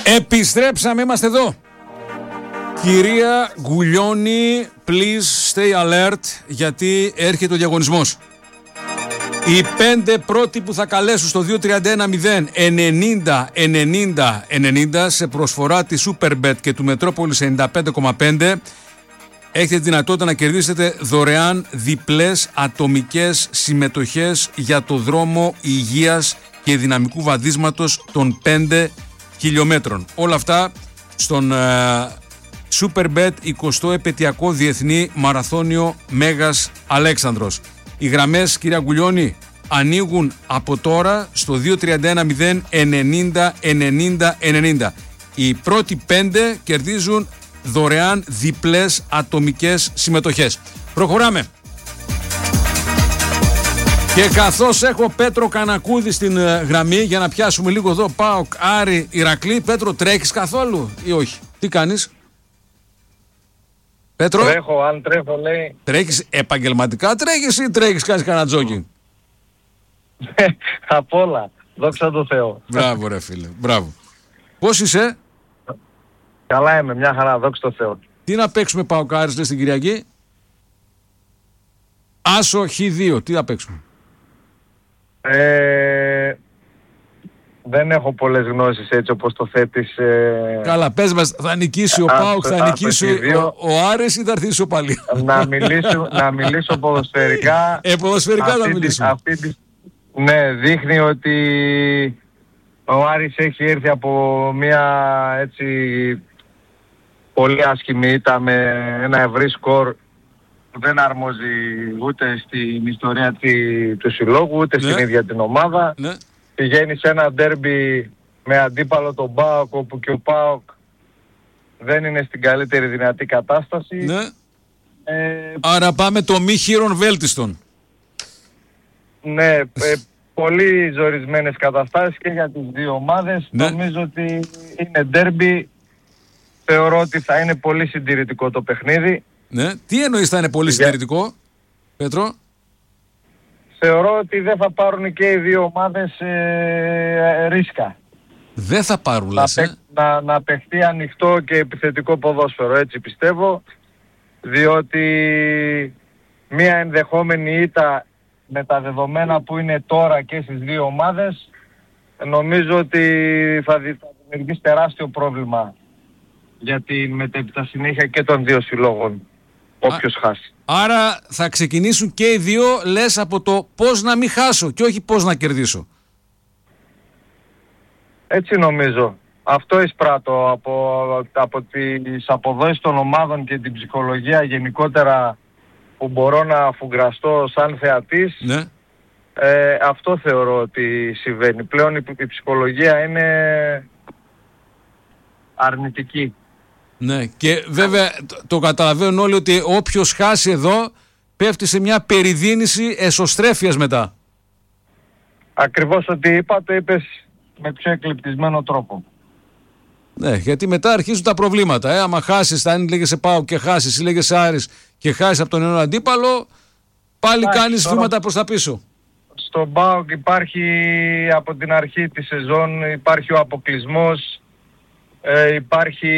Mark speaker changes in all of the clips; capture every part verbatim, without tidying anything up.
Speaker 1: Επιστρέψαμε, είμαστε εδώ. Κυρία Γκουλιώνη, please stay alert, γιατί έρχεται ο διαγωνισμός. Οι πέντε πρώτοι που θα καλέσουν στο δύο τρία ένα μηδέν ενενήντα ενενήντα ενενήντα σε προσφορά της Superbet και του Μετρόπολης ενενήντα πέντε κόμμα πέντε έχετε τη δυνατότητα να κερδίσετε δωρεάν διπλές ατομικές συμμετοχές για το δρόμο υγείας και δυναμικού βαδίσματος των πέντε χιλιόμετρων. Όλα αυτά στον uh, Superbet εικοστό επαιτειακό Διεθνή Μαραθώνιο Μέγας Αλέξανδρος. Οι γραμμές, κυρία Γκουλιώνη, ανοίγουν από τώρα στο δύο τρία ένα μηδέν ενενήντα ενενήντα ενενήντα. Οι πρώτοι πέντε κερδίζουν δωρεάν διπλές ατομικές συμμετοχές. Προχωράμε. Και καθώς έχω Πέτρο Κανακούδη στην γραμμή, για να πιάσουμε λίγο εδώ ΠΑΟΚ, Άρη, Ηρακλή. Πέτρο, τρέχεις καθόλου ή όχι? Τι κάνεις? Πέτρο.
Speaker 2: Τρέχω, αν τρέχω λέει.
Speaker 1: Τρέχεις επαγγελματικά, τρέχεις ή τρέχεις, κάνεις κανένα τζόκινγκ?
Speaker 2: Απ' όλα, δόξα τω Θεώ.
Speaker 1: Μπράβο ρε φίλε, μπράβο. Πώς είσαι?
Speaker 2: Καλά είμαι, μια χαρά, δόξα τω Θεώ.
Speaker 1: Τι να παίξουμε ΠΑΟΚ Άρης λες την Κυριακή? Άσο χ δύο, τι να παίξουμε?
Speaker 2: Ε, δεν έχω πολλές γνώσεις έτσι όπως το θέτεις. Ε...
Speaker 1: Καλά, πες μας, θα νικήσει ο ΠΑΟΚ, θα νικήσει ο, ο Άρης ή θα έρθει ισοπαλία?
Speaker 2: Να μιλήσω, να μιλήσω ποδοσφαιρικά.
Speaker 1: Ε, ποδοσφαιρικά θα μιλήσουμε.
Speaker 2: Αυτή τη, ναι, δείχνει ότι ο Άρης έχει έρθει από μια έτσι πολύ άσχημη ήττα με ένα ευρύ σκορ που δεν αρμόζει ούτε στην ιστορία του συλλόγου, ούτε
Speaker 1: ναι.
Speaker 2: στην ίδια την ομάδα.
Speaker 1: Ναι.
Speaker 2: Πηγαίνει σε ένα ντέρμπι με αντίπαλο τον ΠΑΟΚ, όπου και ο ΠΑΟΚ δεν είναι στην καλύτερη δυνατή κατάσταση.
Speaker 1: Ναι.
Speaker 2: Ε,
Speaker 1: Άρα πάμε το μη χείρον βέλτιστον.
Speaker 2: Ναι, ε, πολύ ζορισμένες καταστάσεις και για τις δύο ομάδες.
Speaker 1: Ναι.
Speaker 2: Νομίζω ότι είναι ντέρμπι. Θεωρώ ότι θα είναι πολύ συντηρητικό το παιχνίδι.
Speaker 1: Ναι. Τι εννοείς θα είναι πολύ
Speaker 2: Για...
Speaker 1: συντηρητικό, Πέτρο?
Speaker 2: Θεωρώ ότι δεν θα πάρουν και οι δύο ομάδες ε, ρίσκα.
Speaker 1: Δεν θα πάρουν,
Speaker 2: να,
Speaker 1: λες,
Speaker 2: παί,
Speaker 1: ε?
Speaker 2: να, να παιχτεί ανοιχτό και επιθετικό ποδόσφαιρο, έτσι πιστεύω. Διότι μία ενδεχόμενη ήττα με τα δεδομένα που είναι τώρα και στις δύο ομάδες, νομίζω ότι θα δημιουργήσει τεράστιο πρόβλημα για την μετέπειτα συνέχεια και των δύο συλλόγων, όποιος Α, χάσει.
Speaker 1: Άρα θα ξεκινήσουν και οι δύο, λες, από το πώς να μην χάσω και όχι πώς να κερδίσω.
Speaker 2: Έτσι νομίζω. Αυτό εισπράττω από, από τις αποδόσεις των ομάδων και την ψυχολογία γενικότερα που μπορώ να αφουγκραστώ σαν θεατής.
Speaker 1: Ναι.
Speaker 2: Ε, αυτό θεωρώ ότι συμβαίνει. Πλέον η, η ψυχολογία είναι αρνητική.
Speaker 1: Ναι, και βέβαια το, το καταλαβαίνουν όλοι ότι όποιος χάσει εδώ πέφτει σε μια περιδίνηση εσωστρέφειας μετά.
Speaker 2: Ακριβώς ότι είπα, το είπες με πιο εκλεπτισμένο τρόπο.
Speaker 1: Ναι, γιατί μετά αρχίζουν τα προβλήματα. Ε, άμα χάσεις, θα λέγεσαι ΠΑΟΚ και χάσεις, ή λέγεσαι Άρης και χάσεις από τον έναν αντίπαλο, πάλι Ά, κάνεις τώρα... βήματα προς τα πίσω.
Speaker 2: Στον ΠΑΟΚ υπάρχει από την αρχή της σεζόν, υπάρχει ο αποκλεισμός, ε, υπάρχει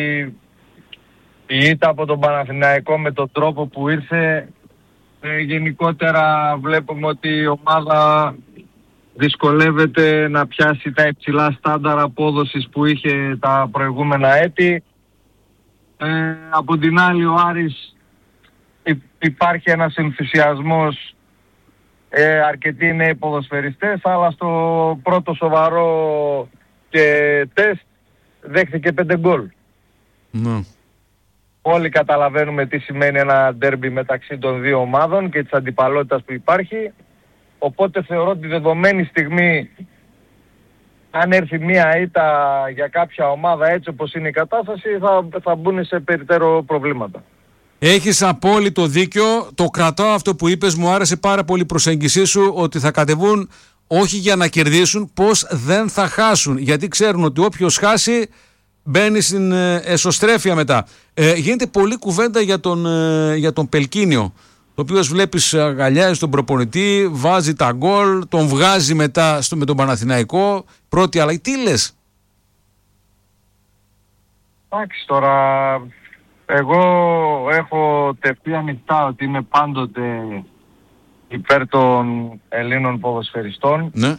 Speaker 2: η ήττα από τον Παναθηναϊκό με τον τρόπο που ήρθε. Ε, γενικότερα βλέπουμε ότι η ομάδα δυσκολεύεται να πιάσει τα υψηλά στάνταρ απόδοσης που είχε τα προηγούμενα έτη. Ε, από την άλλη ο Άρης υπάρχει ένας ενθουσιασμός, ε, αρκετοί νέοι ποδοσφαιριστές, αλλά στο πρώτο σοβαρό και τεστ δέχθηκε πέντε γκολ.
Speaker 1: Ναι.
Speaker 2: Όλοι καταλαβαίνουμε τι σημαίνει ένα ντέρμπι μεταξύ των δύο ομάδων και της αντιπαλότητας που υπάρχει. Οπότε θεωρώ ότι δεδομένη στιγμή, αν έρθει μία ήττα για κάποια ομάδα έτσι όπως είναι η κατάσταση, θα, θα μπουν σε περιττέρω προβλήματα.
Speaker 1: Έχεις απόλυτο δίκιο. Το κρατάω αυτό που είπες. Μου άρεσε πάρα πολύ η προσέγγισή σου, ότι θα κατεβούν όχι για να κερδίσουν, πως δεν θα χάσουν. Γιατί ξέρουν ότι όποιος χάσει μπαίνει στην εσωστρέφεια μετά. Ε, γίνεται πολλή κουβέντα για τον, ε, για τον Πελκίνιο, το οποίο βλέπεις αγκαλιάζει τον προπονητή, βάζει τα γκολ, τον βγάζει μετά στο, με τον Παναθηναϊκό, πρώτη αλλαγή. Τι λες?
Speaker 2: Εντάξει, τώρα εγώ έχω τευτεί ανοιχτά ότι είμαι πάντοτε υπέρ των Ελλήνων ποδοσφαιριστών.
Speaker 1: Ναι.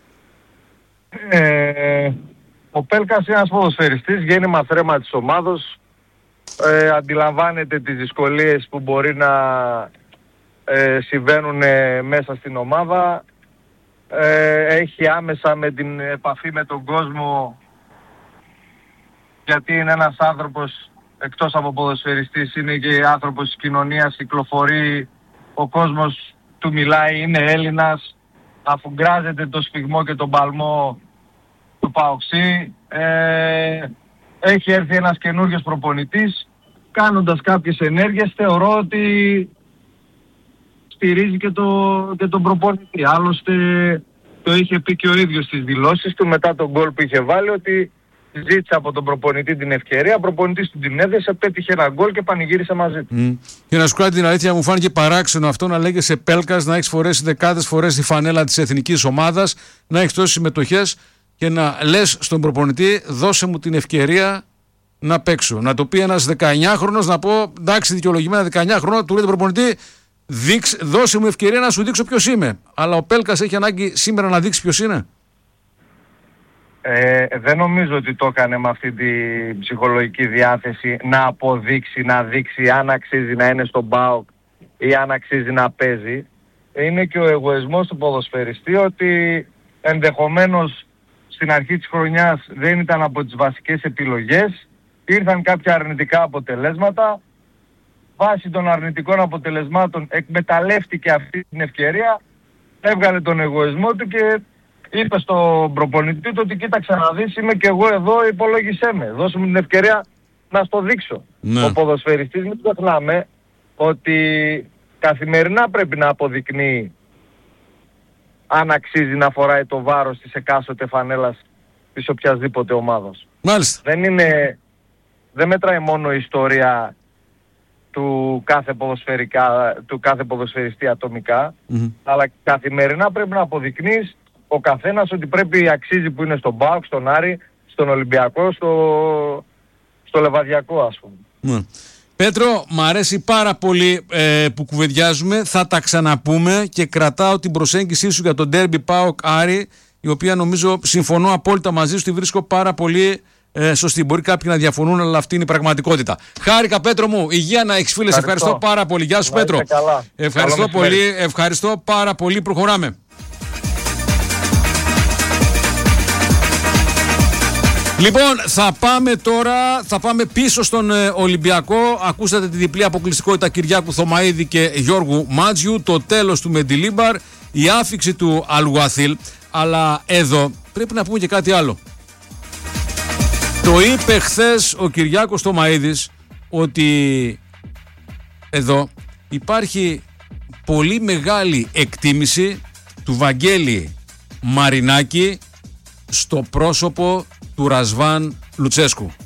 Speaker 2: Ε, ο Πέλκας είναι ένας ποδοσφαιριστής, γέννημα θρέμα της ομάδος, ε, αντιλαμβάνεται τις δυσκολίες που μπορεί να ε, συμβαίνουν ε, μέσα στην ομάδα, ε, έχει άμεσα με την επαφή με τον κόσμο, γιατί είναι ένας άνθρωπος, εκτός από ποδοσφαιριστής, είναι και άνθρωπος της κοινωνίας, κυκλοφορεί, ο κόσμος του μιλάει, είναι Έλληνας, αφουγκράζεται το σφιγμό και τον παλμό του ΠΑΟΚΣΥ. Ε, έχει έρθει ένας καινούριος προπονητής, κάνοντας κάποιες ενέργειες, θεωρώ ότι στηρίζει και, το, και τον προπονητή. Άλλωστε το είχε πει και ο ίδιος στις δηλώσεις του μετά τον γκολ που είχε βάλει, ότι ζήτησε από τον προπονητή την ευκαιρία, ο προπονητής του την έδεσε, πέτυχε ένα γκολ και πανηγύρισε μαζί του.
Speaker 1: Mm. Και να σου κάνω την αλήθεια, μου φάνηκε παράξενο αυτό να λέγεσαι Πέλκας, να έχεις φορέσει δεκάδες φορές τη φανέλα της εθνικής ομάδας, να έχεις τόσες συμμετοχές και να λες στον προπονητή, δώσε μου την ευκαιρία να παίξω. Να το πει ένας δεκαεννιάχρονος, να πω εντάξει, δικαιολογημένα δεκαεννιάχρονο, του λέει τον προπονητή, δείξ, δώσε μου ευκαιρία να σου δείξω ποιος είμαι. Αλλά ο Πέλκας έχει ανάγκη σήμερα να δείξει ποιος είναι.
Speaker 2: Ε, δεν νομίζω ότι το έκανε με αυτή την ψυχολογική διάθεση να αποδείξει, να δείξει αν αξίζει να είναι στον ΠΑΟΚ ή αν αξίζει να παίζει. Είναι και ο εγωισμός του ποδοσφαιριστή, ότι ενδεχομένως στην αρχή της χρονιάς δεν ήταν από τις βασικές επιλογές, ήρθαν κάποια αρνητικά αποτελέσματα, βάσει των αρνητικών αποτελεσμάτων εκμεταλλεύτηκε αυτή την ευκαιρία, έβγαλε τον εγωισμό του και είπε στον προπονητή του ότι κοίταξε να δεις, είμαι και εγώ εδώ, υπολόγισέ με, δώσε μου την ευκαιρία να στο δείξω. Ναι. Ο ποδοσφαιριστής, μην ξεχνάμε ότι καθημερινά πρέπει να αποδεικνύει αν αξίζει να φοράει το βάρος της εκάστοτε φανέλας της οποιασδήποτε ομάδας.
Speaker 1: Μάλιστα.
Speaker 2: Δεν είναι, δεν μετράει μόνο η ιστορία του κάθε, ποδοσφαιρικά, του κάθε ποδοσφαιριστή ατομικά, mm-hmm. αλλά καθημερινά πρέπει να αποδεικνύεις ο καθένας ότι πρέπει, αξίζει που είναι στον ΠΑΟΚ, στον Άρη, στον Ολυμπιακό, στο, στο Λεβαδιακό, ας πούμε.
Speaker 1: Mm. Πέτρο, μ' αρέσει πάρα πολύ ε, που κουβεντιάζουμε, θα τα ξαναπούμε και κρατάω την προσέγγιση σου για τον ντέρμπι ΠΑΟΚ Άρη, η οποία νομίζω συμφωνώ απόλυτα μαζί σου, τη βρίσκω πάρα πολύ ε, σωστή. Μπορεί κάποιοι να διαφωνούν, αλλά αυτή είναι η πραγματικότητα. Χάρηκα, Πέτρο μου, υγεία να έχεις, φίλες, ευχαριστώ, ευχαριστώ πάρα πολύ. Γεια σου, Πέτρο.
Speaker 2: Καλά.
Speaker 1: Ευχαριστώ πολύ, ευχαριστώ πάρα πολύ, προχωράμε. Λοιπόν, θα πάμε τώρα, θα πάμε πίσω στον ε, Ολυμπιακό. Ακούσατε τη διπλή αποκλειστικότητα Κυριάκου Θωμαίδη και Γιώργου Μάτζιου, το τέλος του Μεντιλίμπαρ, η άφιξη του Αλουαθίλ. Αλλά εδώ πρέπει να πούμε και κάτι άλλο. Το είπε χθες ο Κυριάκος Θωμαίδης ότι εδώ υπάρχει πολύ μεγάλη εκτίμηση του Βαγγέλη Μαρινάκη στο πρόσωπο του Ρασβάν Λουτσέσκου.